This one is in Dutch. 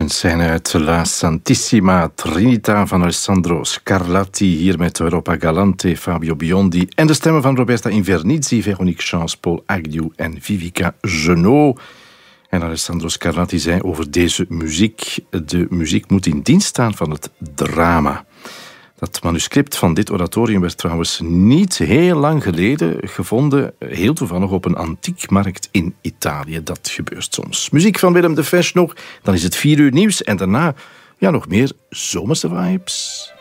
Een scène uit La Santissima Trinita van Alessandro Scarlatti, hier met Europa Galante, Fabio Biondi en de stemmen van Roberta Invernizzi, Véronique Chance, Paul Agnew en Vivica Genot. En Alessandro Scarlatti zei over deze muziek: de muziek moet in dienst staan van het drama. Dat manuscript van dit oratorium werd trouwens niet heel lang geleden gevonden, heel toevallig op een antiekmarkt in Italië. Dat gebeurt soms. Muziek van Willem de Fesch nog, dan is het 4 uur nieuws en daarna nog meer zomerse vibes.